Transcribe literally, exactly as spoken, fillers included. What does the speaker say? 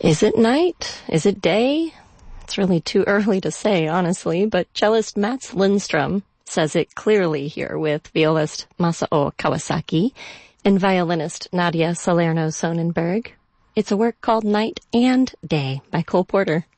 Is it night? Is it day? It's really too early to say, honestly, but cellist Mats Lindstrom says it clearly here with violist Masao Kawasaki and violinist Nadia Salerno Sonnenberg. It's a work called Night and Day by Cole Porter.